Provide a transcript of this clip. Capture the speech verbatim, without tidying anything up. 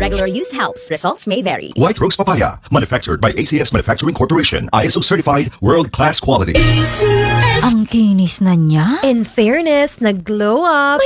Regular use helps. Results may vary. White Rose Papaya, manufactured by A C S Manufacturing Corporation, I S O certified, world-class quality. Ang kinis na niya. In fairness, nag-glow up.